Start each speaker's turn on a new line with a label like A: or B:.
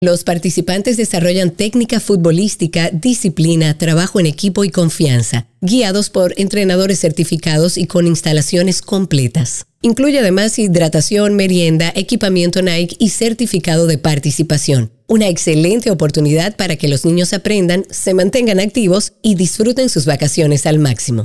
A: Los participantes desarrollan técnica futbolística, disciplina, trabajo en equipo y confianza, guiados por entrenadores certificados y con instalaciones completas. Incluye además hidratación, merienda, equipamiento Nike y certificado de participación. Una excelente oportunidad para que los niños aprendan, se mantengan activos y disfruten sus vacaciones al máximo.